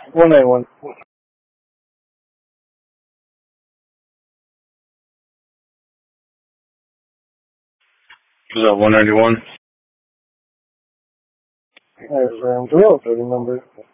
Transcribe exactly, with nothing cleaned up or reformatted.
one ninety-one. Is that one ninety-one? Alright, Ram. Do we have a voting number?